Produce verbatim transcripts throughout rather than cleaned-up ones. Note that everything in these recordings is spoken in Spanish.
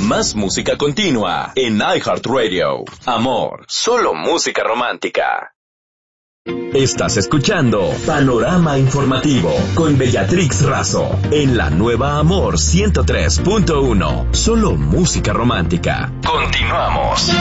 Más música continua en iHeartRadio. Amor, solo música romántica. Estás escuchando Panorama Informativo con Bellatrix Razo en la nueva Amor ciento tres punto uno. Solo música romántica. Continuamos.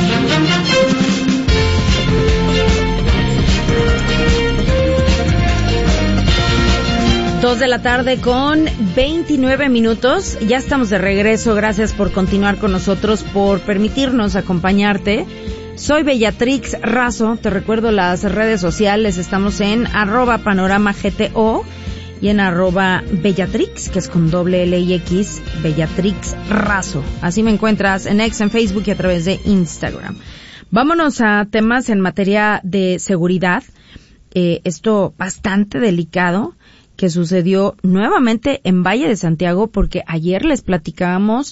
Dos de la tarde con veintinueve minutos. Ya estamos de regreso. Gracias por continuar con nosotros, por permitirnos acompañarte. Soy Bellatrix Razo. Te recuerdo las redes sociales. Estamos en arroba panorama gto y en arroba Bellatrix, que es con doble L y X, Bellatrix Razo. Así me encuentras en X, en Facebook y a través de Instagram. Vámonos a temas en materia de seguridad. Eh, esto bastante delicado, que sucedió nuevamente en Valle de Santiago, porque ayer les platicábamos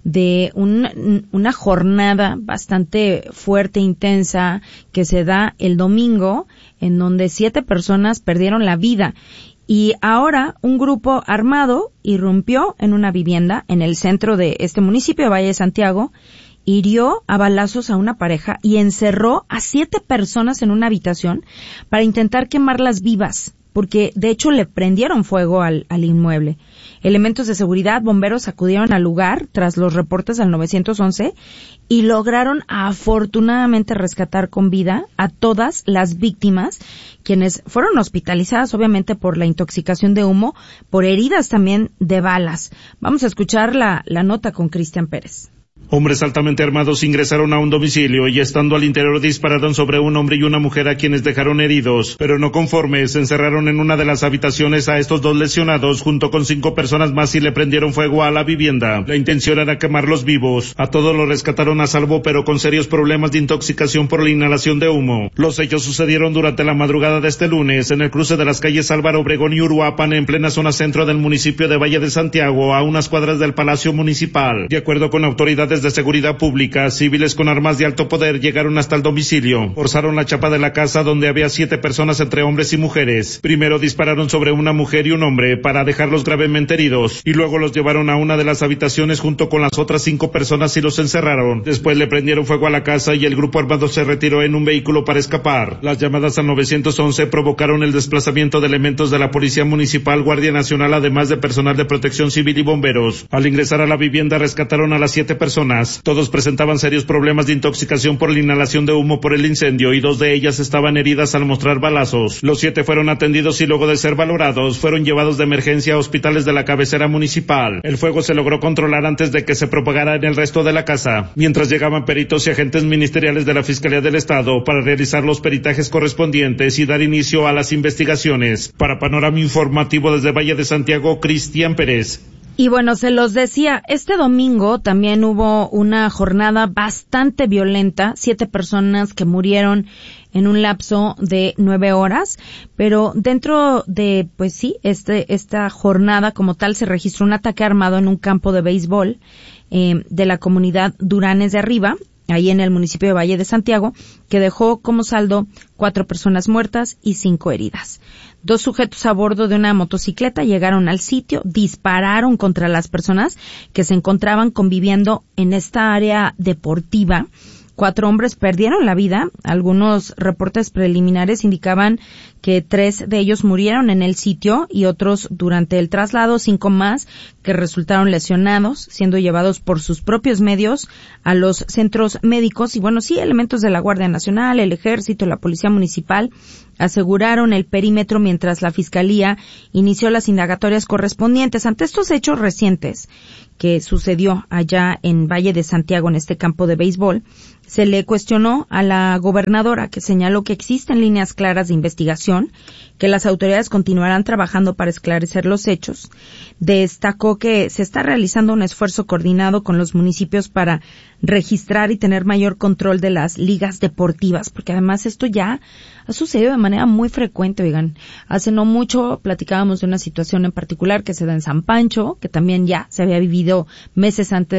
de un, una jornada bastante fuerte, intensa, que se da el domingo, en donde siete personas perdieron la vida. Y ahora un grupo armado irrumpió en una vivienda en el centro de este municipio de Valle de Santiago, hirió a balazos a una pareja y encerró a siete personas en una habitación para intentar quemarlas vivas, porque de hecho le prendieron fuego al, al inmueble. Elementos de seguridad, bomberos acudieron al lugar tras los reportes al nueve once y lograron afortunadamente rescatar con vida a todas las víctimas, quienes fueron hospitalizadas obviamente por la intoxicación de humo, por heridas también de balas. Vamos a escuchar la, la nota con Cristian Pérez. Hombres altamente armados ingresaron a un domicilio y estando al interior dispararon sobre un hombre y una mujer a quienes dejaron heridos, pero no conformes, encerraron en una de las habitaciones a estos dos lesionados junto con cinco personas más y le prendieron fuego a la vivienda. La intención era quemarlos vivos. A todos los rescataron a salvo, pero con serios problemas de intoxicación por la inhalación de humo. Los hechos sucedieron durante la madrugada de este lunes en el cruce de las calles Álvaro Obregón y Uruapan, en plena zona centro del municipio de Valle de Santiago, a unas cuadras del Palacio Municipal. De acuerdo con autoridades de seguridad pública, civiles con armas de alto poder llegaron hasta el domicilio, forzaron la chapa de la casa donde había siete personas entre hombres y mujeres. Primero dispararon sobre una mujer y un hombre para dejarlos gravemente heridos y luego los llevaron a una de las habitaciones junto con las otras cinco personas y los encerraron. Después le prendieron fuego a la casa y el grupo armado se retiró en un vehículo para escapar. Las llamadas al nueve once provocaron el desplazamiento de elementos de la Policía Municipal, Guardia Nacional, además de personal de Protección Civil y bomberos. Al ingresar a la vivienda rescataron a las siete personas. Todos presentaban serios problemas de intoxicación por la inhalación de humo por el incendio y dos de ellas estaban heridas al mostrar balazos. Los siete fueron atendidos y luego de ser valorados fueron llevados de emergencia a hospitales de la cabecera municipal. El fuego se logró controlar antes de que se propagara en el resto de la casa, mientras llegaban peritos y agentes ministeriales de la Fiscalía del Estado para realizar los peritajes correspondientes y dar inicio a las investigaciones. Para Panorama Informativo desde Valle de Santiago, Cristian Pérez. Y bueno, se los decía, este domingo también hubo una jornada bastante violenta, siete personas que murieron en un lapso de nueve horas, pero dentro de, pues sí, este, esta jornada como tal se registró un ataque armado en un campo de béisbol eh, de la comunidad Duranes de Arriba, ahí en el municipio de Valle de Santiago, que dejó como saldo cuatro personas muertas y cinco heridas. Dos sujetos a bordo de una motocicleta llegaron al sitio, dispararon contra las personas que se encontraban conviviendo en esta área deportiva. Cuatro hombres perdieron la vida. Algunos reportes preliminares indicaban que tres de ellos murieron en el sitio y otros durante el traslado, cinco más que resultaron lesionados, siendo llevados por sus propios medios a los centros médicos. Y bueno, sí, elementos de la Guardia Nacional, el Ejército, la Policía Municipal aseguraron el perímetro mientras la Fiscalía inició las indagatorias correspondientes ante estos hechos recientes que sucedió allá en Valle de Santiago, en este campo de béisbol. Se le cuestionó a la gobernadora, que señaló que existen líneas claras de investigación, que las autoridades continuarán trabajando para esclarecer los hechos. Destacó que se está realizando un esfuerzo coordinado con los municipios para registrar y tener mayor control de las ligas deportivas, porque además esto ya ha sucedido de manera muy frecuente, oigan. Hace no mucho platicábamos de una situación en particular que se da en San Pancho, que también ya se había vivido meses antes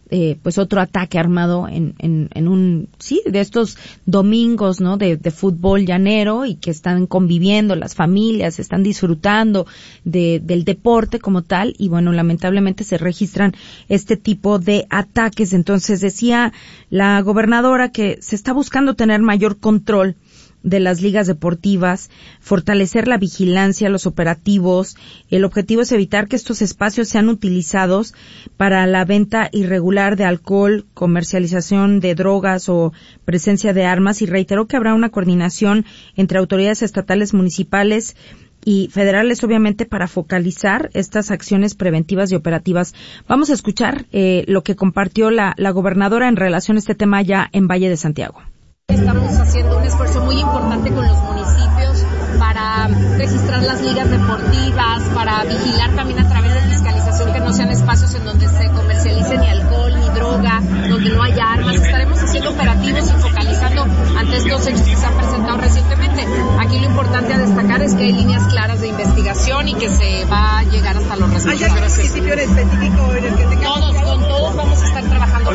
eh, pues otro ataque armado en, en, en un, sí, de estos domingos, ¿no? De, de fútbol llanero y que están conviviendo las familias, están disfrutando de, del deporte como tal y bueno, lamentablemente se registran este tipo de ataques. Entonces decía la gobernadora que se está buscando tener mayor control de las ligas deportivas, fortalecer la vigilancia, los operativos. El objetivo es evitar que estos espacios sean utilizados para la venta irregular de alcohol, comercialización de drogas o presencia de armas y reiteró que habrá una coordinación entre autoridades estatales, municipales y federales, obviamente, para focalizar estas acciones preventivas y operativas. Vamos a escuchar eh, lo que compartió la, la gobernadora en relación a este tema ya en Valle de Santiago. Estamos haciendo un esfuerzo muy importante con los municipios para registrar las ligas deportivas, para vigilar también a través de fiscalización que no sean espacios en donde se comercialice ni alcohol ni droga, donde no haya armas. Estaremos haciendo operativos y focalizando ante estos hechos que se han presentado recientemente. Aquí lo importante a destacar es que hay líneas claras de investigación y que se va a llegar hasta los resultados. ¿Hay algún municipio específico en el que tengamos? Todos, con todos vamos a estar trabajando.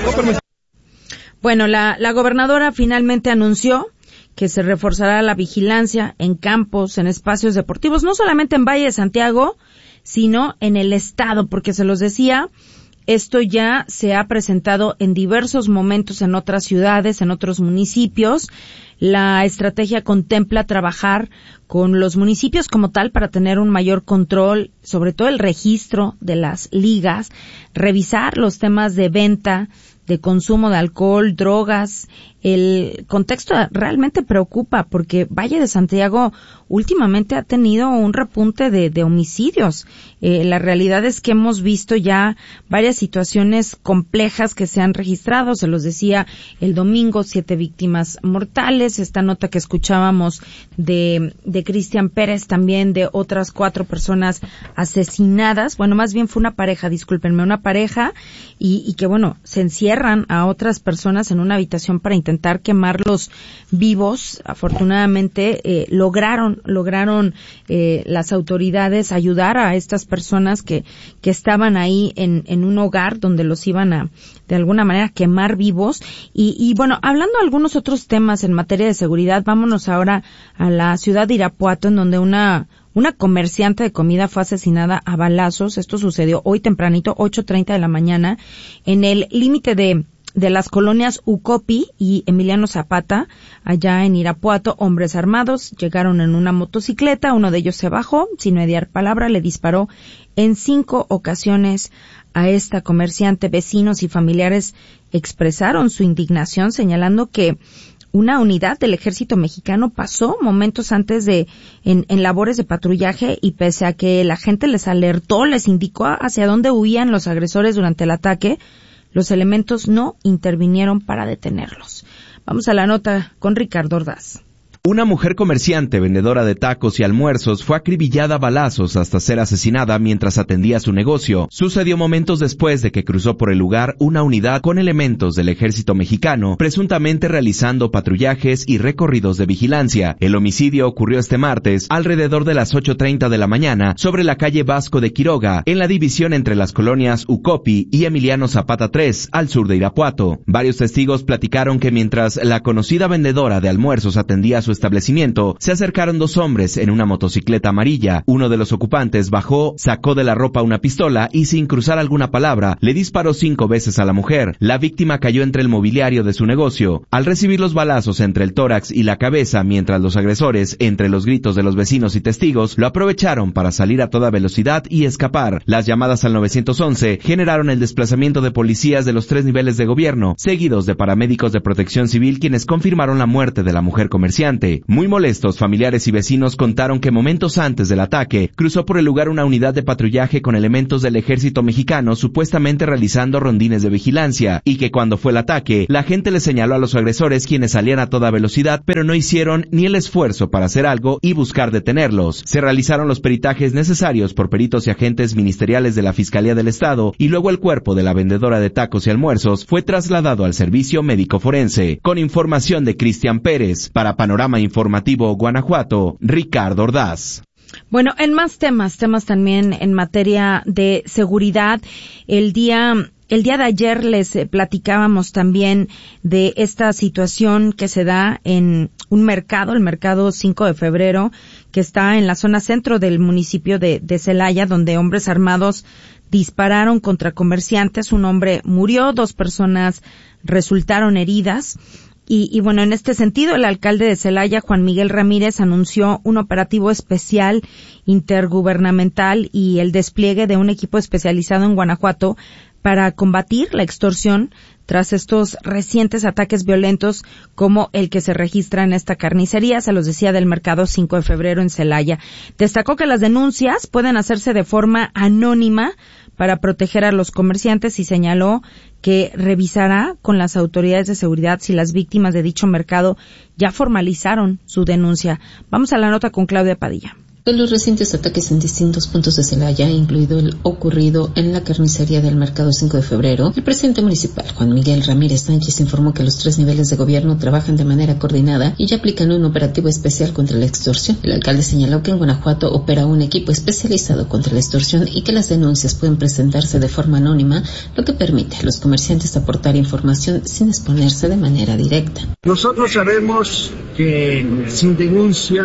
Bueno, la, la gobernadora finalmente anunció que se reforzará la vigilancia en campos, en espacios deportivos, no solamente en Valle de Santiago, sino en el estado, porque se los decía, esto ya se ha presentado en diversos momentos en otras ciudades, en otros municipios. La estrategia contempla trabajar con los municipios como tal para tener un mayor control, sobre todo el registro de las ligas, revisar los temas de venta, de consumo de alcohol, drogas. El contexto realmente preocupa porque Valle de Santiago últimamente ha tenido un repunte de, de homicidios. Eh, la realidad es que hemos visto ya varias situaciones complejas que se han registrado. Se los decía el domingo, siete víctimas mortales. Esta nota que escuchábamos de, de Cristian Pérez, también de otras cuatro personas asesinadas. Bueno, más bien fue una pareja, discúlpenme, una pareja y, y que bueno, se encierran a otras personas en una habitación para intentar quemarlos vivos. Afortunadamente eh, lograron lograron eh, las autoridades ayudar a estas personas que que estaban ahí en en un hogar donde los iban a de alguna manera quemar vivos y y bueno, hablando de algunos otros temas en materia de seguridad, vámonos ahora a la ciudad de Irapuato, en donde una Una comerciante de comida fue asesinada a balazos. Esto sucedió hoy tempranito, ocho treinta de la mañana, en el límite de de las colonias Ucopi y Emiliano Zapata, allá en Irapuato. Hombres armados llegaron en una motocicleta, uno de ellos se bajó, sin mediar palabra, le disparó en cinco ocasiones a esta comerciante. Vecinos y familiares expresaron su indignación, señalando que una unidad del ejército mexicano pasó momentos antes de en, en labores de patrullaje y pese a que la gente les alertó, les indicó hacia dónde huían los agresores durante el ataque, los elementos no intervinieron para detenerlos. Vamos a la nota con Ricardo Ordaz. Una mujer comerciante, vendedora de tacos y almuerzos, fue acribillada a balazos hasta ser asesinada mientras atendía su negocio. Sucedió momentos después de que cruzó por el lugar una unidad con elementos del ejército mexicano, presuntamente realizando patrullajes y recorridos de vigilancia. El homicidio ocurrió este martes, alrededor de las ocho treinta de la mañana, sobre la calle Vasco de Quiroga, en la división entre las colonias Ucopi y Emiliano Zapata tres, al sur de Irapuato. Varios testigos platicaron que mientras la conocida vendedora de almuerzos atendía a su establecimiento, se acercaron dos hombres en una motocicleta amarilla. Uno de los ocupantes bajó, sacó de la ropa una pistola y sin cruzar alguna palabra, le disparó cinco veces a la mujer. La víctima cayó entre el mobiliario de su negocio. Al recibir los balazos entre el tórax y la cabeza, mientras los agresores, entre los gritos de los vecinos y testigos, lo aprovecharon para salir a toda velocidad y escapar. Las llamadas al nueve once generaron el desplazamiento de policías de los tres niveles de gobierno, seguidos de paramédicos de protección civil, quienes confirmaron la muerte de la mujer comerciante. Muy molestos, familiares y vecinos contaron que momentos antes del ataque, cruzó por el lugar una unidad de patrullaje con elementos del ejército mexicano supuestamente realizando rondines de vigilancia, y que cuando fue el ataque, la gente le señaló a los agresores, quienes salían a toda velocidad, pero no hicieron ni el esfuerzo para hacer algo y buscar detenerlos. Se realizaron los peritajes necesarios por peritos y agentes ministeriales de la Fiscalía del Estado, y luego el cuerpo de la vendedora de tacos y almuerzos fue trasladado al servicio médico forense. Con información de Cristian Pérez, para Panorama Informativo Guanajuato, Ricardo Ordaz. Bueno, en más temas, temas también en materia de seguridad, el día el día de ayer les eh, platicábamos también de esta situación que se da en un mercado, el mercado cinco de febrero, que está en la zona centro del municipio de, de Celaya, donde hombres armados dispararon contra comerciantes. Un hombre murió, dos personas resultaron heridas. Y, y bueno, en este sentido, el alcalde de Celaya, Juan Miguel Ramírez, anunció un operativo especial intergubernamental y el despliegue de un equipo especializado en Guanajuato para combatir la extorsión tras estos recientes ataques violentos como el que se registra en esta carnicería, se los decía, del mercado cinco de febrero en Celaya. Destacó que las denuncias pueden hacerse de forma anónima para proteger a los comerciantes y señaló que revisará con las autoridades de seguridad si las víctimas de dicho mercado ya formalizaron su denuncia. Vamos a la nota con Claudia Padilla. De los recientes ataques en distintos puntos de Celaya, incluido el ocurrido en la carnicería del mercado cinco de febrero, el presidente municipal, Juan Miguel Ramírez Sánchez, informó que los tres niveles de gobierno trabajan de manera coordinada y ya aplican un operativo especial contra la extorsión. El alcalde señaló que en Guanajuato opera un equipo especializado contra la extorsión y que las denuncias pueden presentarse de forma anónima, lo que permite a los comerciantes aportar información sin exponerse de manera directa. Nosotros sabemos que sin denuncia,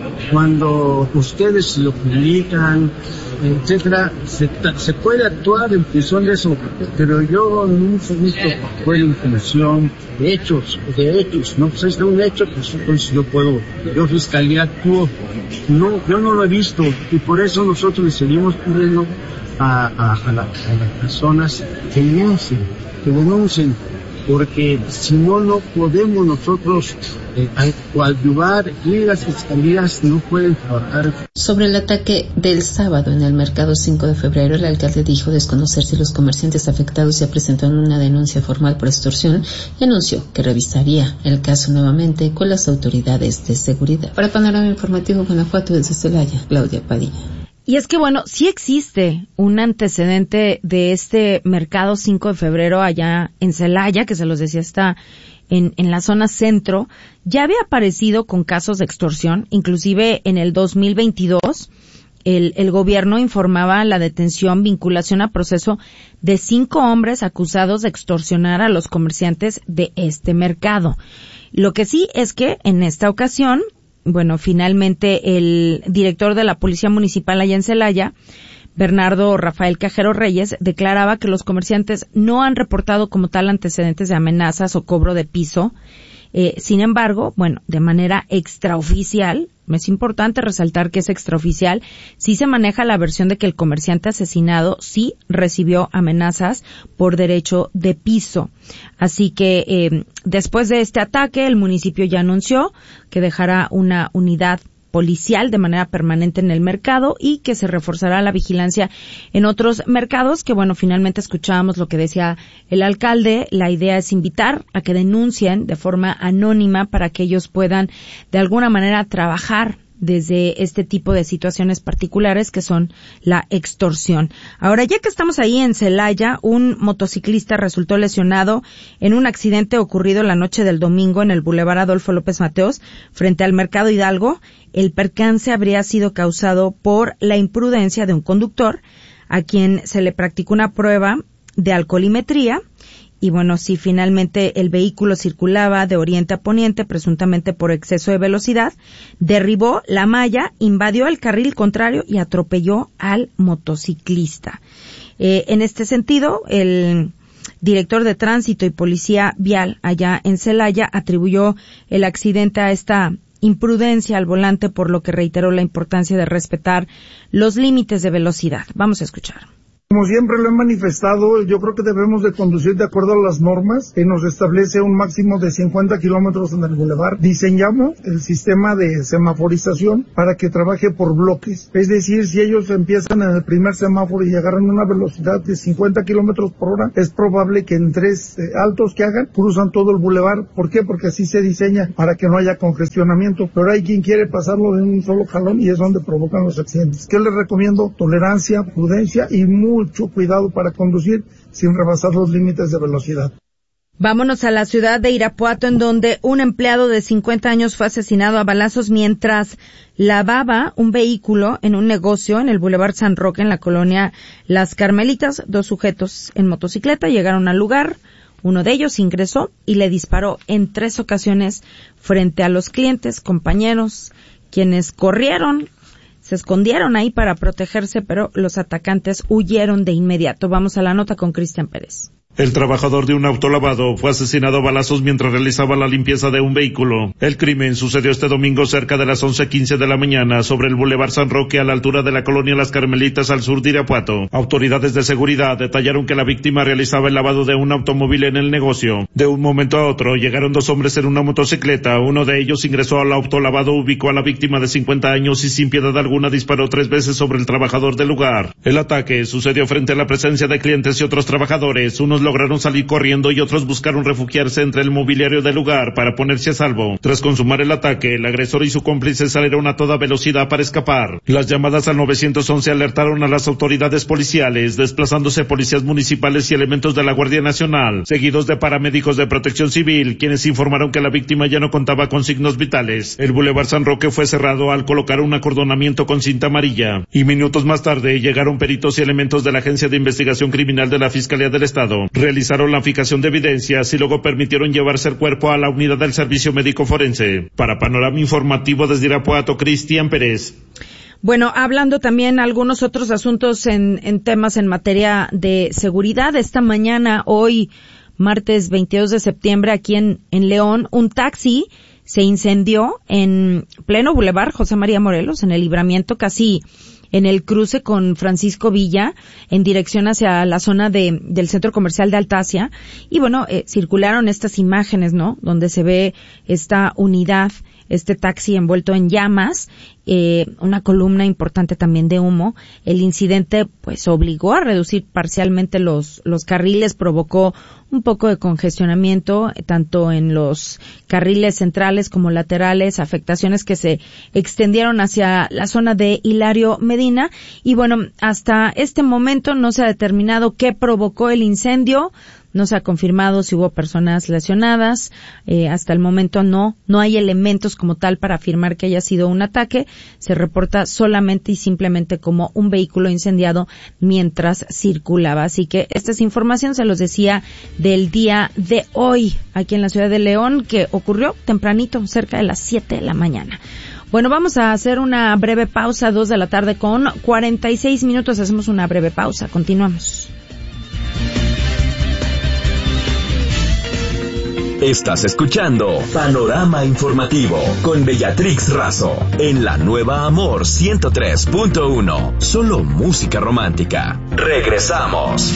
cuando ustedes lo publican, etcétera, se, se puede actuar en función de eso, pero yo nunca he visto que fue información de hechos, de hechos, no, pues es de un hecho, pues entonces yo puedo, yo fiscalía actúo, no, yo no lo he visto, y por eso nosotros le seguimos pidiendo a, a, a, la, a las personas que denuncien, que denuncien, porque si no, no podemos nosotros eh, coadyuvar y las fiscalías no pueden trabajar. Sobre el ataque del sábado en el mercado cinco de febrero, el alcalde dijo desconocer si los comerciantes afectados ya presentaron una denuncia formal por extorsión y anunció que revisaría el caso nuevamente con las autoridades de seguridad. Para Panorama Informativo Guanajuato, desde Celaya, Claudia Padilla. Y es que, bueno, sí existe un antecedente de este mercado cinco de febrero allá en Celaya, que se los decía está en, en la zona centro. Ya había aparecido con casos de extorsión, inclusive en el dos mil veintidós. El, el gobierno informaba la detención, vinculación a proceso de cinco hombres acusados de extorsionar a los comerciantes de este mercado. Lo que sí es que en esta ocasión, bueno, finalmente el director de la Policía Municipal allá en Celaya, Bernardo Rafael Cajero Reyes, declaraba que los comerciantes no han reportado como tal antecedentes de amenazas o cobro de piso. Eh, sin embargo, bueno, de manera extraoficial, es importante resaltar que es extraoficial, sí se maneja la versión de que el comerciante asesinado sí recibió amenazas por derecho de piso. Así que eh, después de este ataque, el municipio ya anunció que dejará una unidad policial de manera permanente en el mercado y que se reforzará la vigilancia en otros mercados, que bueno, finalmente escuchábamos lo que decía el alcalde. La idea es invitar a que denuncien de forma anónima para que ellos puedan de alguna manera trabajar desde este tipo de situaciones particulares que son la extorsión. Ahora, ya que estamos ahí en Celaya, un motociclista resultó lesionado en un accidente ocurrido la noche del domingo en el Boulevard Adolfo López Mateos, frente al Mercado Hidalgo. El percance habría sido causado por la imprudencia de un conductor a quien se le practicó una prueba de alcoholimetría. Y bueno, si finalmente el vehículo circulaba de oriente a poniente, presuntamente por exceso de velocidad, derribó la malla, invadió el carril contrario y atropelló al motociclista. Eh, en este sentido, el director de Tránsito y Policía Vial allá en Celaya atribuyó el accidente a esta imprudencia al volante, por lo que reiteró la importancia de respetar los límites de velocidad. Vamos a escuchar. Como siempre lo he manifestado, yo creo que debemos de conducir de acuerdo a las normas que nos establece un máximo de cincuenta kilómetros en el bulevar. Diseñamos el sistema de semaforización para que trabaje por bloques. Es decir, si ellos empiezan en el primer semáforo y agarran una velocidad de cincuenta kilómetros por hora, es probable que en tres eh, altos que hagan, cruzan todo el bulevar. ¿Por qué? Porque así se diseña para que no haya congestionamiento. Pero hay quien quiere pasarlo de un solo jalón y es donde provocan los accidentes. ¿Qué les recomiendo? Tolerancia, prudencia y muy mucho cuidado para conducir sin rebasar los límites de velocidad. Vámonos a la ciudad de Irapuato, en donde un empleado de cincuenta años fue asesinado a balazos mientras lavaba un vehículo en un negocio en el Boulevard San Roque, en la colonia Las Carmelitas. Dos sujetos en motocicleta llegaron al lugar. Uno de ellos ingresó y le disparó en tres ocasiones frente a los clientes, compañeros, quienes corrieron, se escondieron ahí para protegerse, pero los atacantes huyeron de inmediato. Vamos a la nota con Cristian Pérez. El trabajador de un autolavado fue asesinado a balazos mientras realizaba la limpieza de un vehículo. El crimen sucedió este domingo cerca de las once quince de la mañana sobre el Boulevard San Roque, a la altura de la colonia Las Carmelitas, al sur de Irapuato. Autoridades de seguridad detallaron que la víctima realizaba el lavado de un automóvil en el negocio. De un momento a otro llegaron dos hombres en una motocicleta. Uno de ellos ingresó al autolavado, ubicó a la víctima de cincuenta años y sin piedad alguna disparó tres veces sobre el trabajador del lugar. El ataque sucedió frente a la presencia de clientes y otros trabajadores. Unos lograron salir corriendo y otros buscaron refugiarse entre el mobiliario del lugar para ponerse a salvo. Tras consumar el ataque, el agresor y su cómplice salieron a toda velocidad para escapar. Las llamadas al nueve once alertaron a las autoridades policiales, desplazándose policías municipales y elementos de la Guardia Nacional, seguidos de paramédicos de Protección Civil, quienes informaron que la víctima ya no contaba con signos vitales. El Boulevard San Roque fue cerrado al colocar un acordonamiento con cinta amarilla, y minutos más tarde llegaron peritos y elementos de la Agencia de Investigación Criminal de la Fiscalía del Estado. Realizaron la fijación de evidencias y luego permitieron llevarse el cuerpo a la unidad del Servicio Médico Forense. Para Panorama Informativo desde Irapuato, Cristian Pérez. Bueno, hablando también algunos otros asuntos en, en temas en materia de seguridad. Esta mañana, hoy, martes veintidós de septiembre, aquí en, en León, un taxi se incendió en pleno Boulevard José María Morelos, en el Libramiento, casi en el cruce con Francisco Villa, en dirección hacia la zona de del centro comercial de Altasia. Y bueno, eh, circularon estas imágenes, ¿no?, donde se ve esta unidad, este taxi envuelto en llamas, eh, una columna importante también de humo. El incidente pues obligó a reducir parcialmente los los carriles, provocó un poco de congestionamiento, eh, tanto en los carriles centrales como laterales, afectaciones que se extendieron hacia la zona de Hilario Medina. Y bueno, hasta este momento no se ha determinado qué provocó el incendio. No se ha confirmado si hubo personas lesionadas. Eh, hasta el momento no, no hay elementos como tal para afirmar que haya sido un ataque. Se reporta solamente y simplemente como un vehículo incendiado mientras circulaba. Así que esta es información, se los decía, del día de hoy, aquí en la ciudad de León, que ocurrió tempranito, cerca de las siete de la mañana. Bueno, vamos a hacer una breve pausa, dos de la tarde con cuarenta y seis minutos. Hacemos una breve pausa. Continuamos. Estás escuchando Panorama Informativo con Bellatrix Razo en la nueva Amor ciento tres punto uno. Solo música romántica. Regresamos.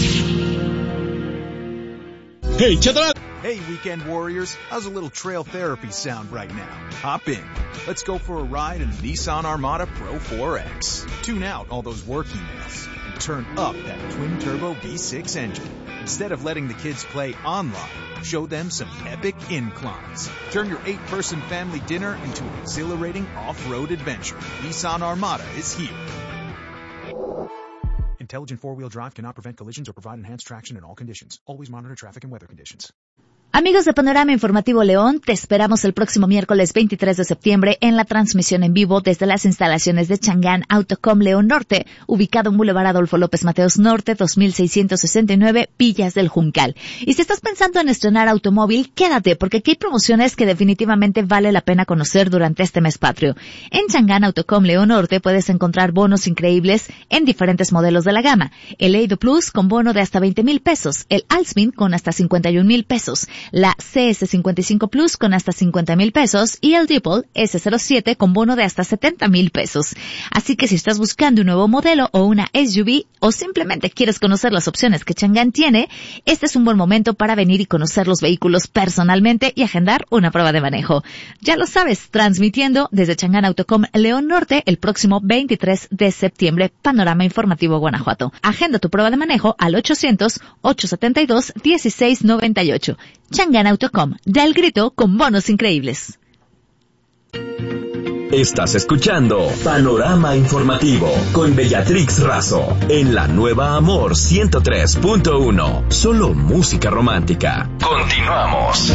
Hey, check it out. Hey, weekend warriors. How's a little trail therapy sound right now? Hop in. Let's go for a ride in the Nissan Armada Pro four X. Tune out all those work emails and turn up that twin-turbo V six engine. Instead of letting the kids play online, show them some epic inclines. Turn your eight-person family dinner into an exhilarating off-road adventure. Nissan Armada is here. Intelligent four-wheel drive cannot prevent collisions or provide enhanced traction in all conditions. Always monitor traffic and weather conditions. Amigos de Panorama Informativo León, te esperamos el próximo miércoles veintitrés de septiembre en la transmisión en vivo desde las instalaciones de Chang'an Autocom León Norte, ubicado en Boulevard Adolfo López Mateos Norte, dos mil seiscientos sesenta y nueve, Villas del Juncal. Y si estás pensando en estrenar automóvil, quédate, porque aquí hay promociones que definitivamente vale la pena conocer durante este mes patrio. En Chang'an Autocom León Norte puedes encontrar bonos increíbles en diferentes modelos de la gama. El Eido Plus con bono de hasta veinte mil pesos, el Altsmin con hasta cincuenta y un mil pesos, la C S cincuenta y cinco Plus con hasta cincuenta mil pesos y el Dipol S cero siete con bono de hasta setenta mil pesos. Así que si estás buscando un nuevo modelo o una S U V o simplemente quieres conocer las opciones que Chang'an tiene, este es un buen momento para venir y conocer los vehículos personalmente y agendar una prueba de manejo. Ya lo sabes, transmitiendo desde Chang'an Autocom León Norte el próximo veintitrés de septiembre, Panorama Informativo Guanajuato. Agenda tu prueba de manejo al ochocientos, ochocientos setenta y dos, dieciséis noventa y ocho. Chang'an Autocom, da el grito con bonos increíbles. Estás escuchando Panorama Informativo con Bellatrix Razo en la nueva Amor ciento tres punto uno. Solo música romántica. Continuamos.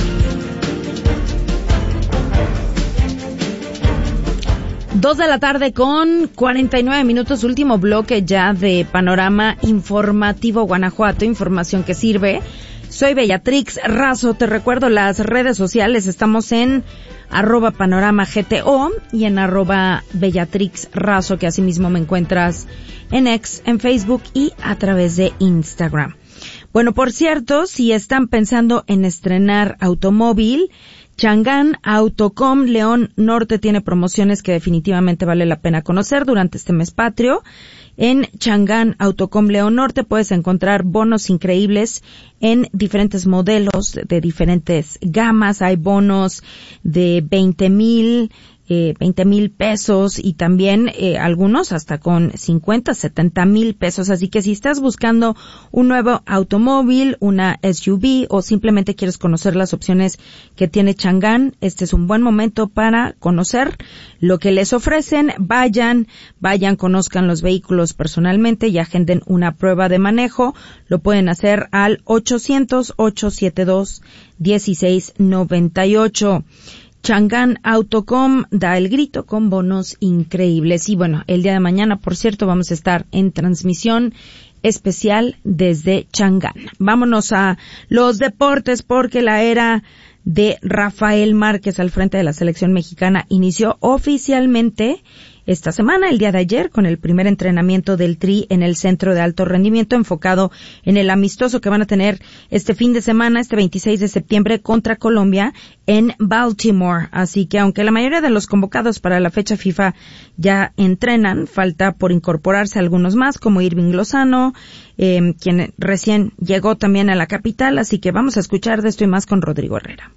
Dos de la tarde con cuarenta y nueve minutos, último bloque ya de Panorama Informativo Guanajuato, información que sirve. Soy Bellatrix Razo, te recuerdo las redes sociales, estamos en arroba panorama gto y en arroba Bellatrix Razo, que asimismo me encuentras en X, en Facebook y a través de Instagram. Bueno, por cierto, si están pensando en estrenar automóvil, Chang'an Autocom León Norte tiene promociones que definitivamente vale la pena conocer durante este mes patrio. En Chang'an Autocom León Norte puedes encontrar bonos increíbles en diferentes modelos de diferentes gamas. Hay bonos de veinte mil, eh, veinte mil pesos y también eh, algunos hasta con cincuenta, setenta mil pesos. Así que si estás buscando un nuevo automóvil, una S U V o simplemente quieres conocer las opciones que tiene Chang'an, este es un buen momento para conocer lo que les ofrecen. Vayan, vayan, conozcan los vehículos personalmente y agenden una prueba de manejo. Lo pueden hacer al ochocientos, ochocientos setenta y dos, dieciséis noventa y ocho. Chang'an Autocom da el grito con bonos increíbles. Y bueno, el día de mañana, por cierto, vamos a estar en transmisión especial desde Chang'an. Vámonos a los deportes porque la era de Rafael Márquez al frente de la selección mexicana inició oficialmente esta semana, el día de ayer, con el primer entrenamiento del Tri en el Centro de Alto Rendimiento, enfocado en el amistoso que van a tener este fin de semana, este veintiséis de septiembre, contra Colombia en Baltimore. Así que aunque la mayoría de los convocados para la fecha FIFA ya entrenan, falta por incorporarse algunos más, como Irving Lozano, eh, quien recién llegó también a la capital. Así que vamos a escuchar de esto y más con Rodrigo Herrera.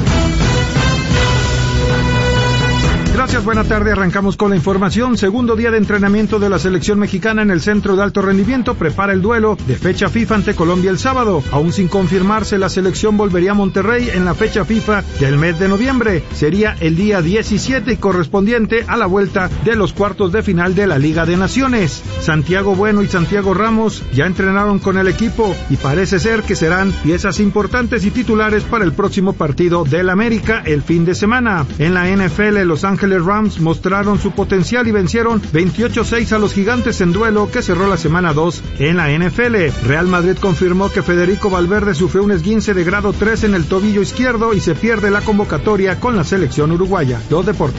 Gracias, buena tarde. Arrancamos con la información. Segundo día de entrenamiento de la selección mexicana en el Centro de Alto Rendimiento prepara el duelo de fecha FIFA ante Colombia el sábado. Aún sin confirmarse, la selección volvería a Monterrey en la fecha FIFA del mes de noviembre. Sería el día diecisiete y correspondiente a la vuelta de los cuartos de final de la Liga de Naciones. Santiago Bueno y Santiago Ramos ya entrenaron con el equipo y parece ser que serán piezas importantes y titulares para el próximo partido del América el fin de semana. En la N F L, Los Ángeles Rams mostraron su potencial y vencieron veintiocho a seis a los Gigantes en duelo que cerró la semana dos en la N F L. Real Madrid confirmó que Federico Valverde sufrió un esguince de grado tres en el tobillo izquierdo y se pierde la convocatoria con la selección uruguaya. Los deportes.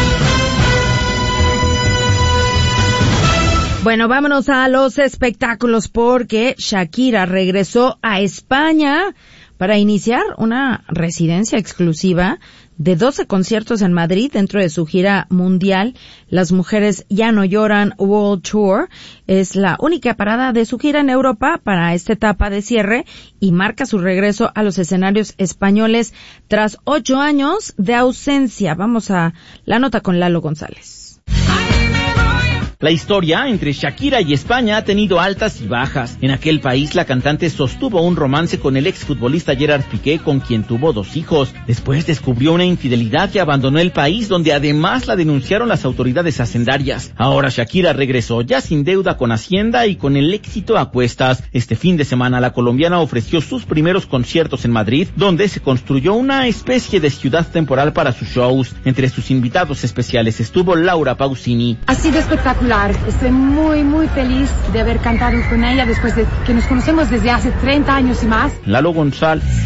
Bueno, vámonos a los espectáculos porque Shakira regresó a España para iniciar una residencia exclusiva de doce conciertos en Madrid dentro de su gira mundial. Las Mujeres Ya No Lloran World Tour es la única parada de su gira en Europa para esta etapa de cierre y marca su regreso a los escenarios españoles tras ocho años de ausencia. Vamos a la nota con Lalo González. La historia entre Shakira y España ha tenido altas y bajas. En aquel país, la cantante sostuvo un romance con el exfutbolista Gerard Piqué, con quien tuvo dos hijos. Después descubrió una infidelidad y abandonó el país, donde además la denunciaron las autoridades hacendarias. Ahora Shakira regresó ya sin deuda con Hacienda y con el éxito a cuestas. Este fin de semana, la colombiana ofreció sus primeros conciertos en Madrid, donde se construyó una especie de ciudad temporal para sus shows. Entre sus invitados especiales estuvo Laura Pausini. Ha sido espectacular. Estoy muy, muy feliz de haber cantado con ella después de que nos conocemos desde hace treinta años y más. Lalo González.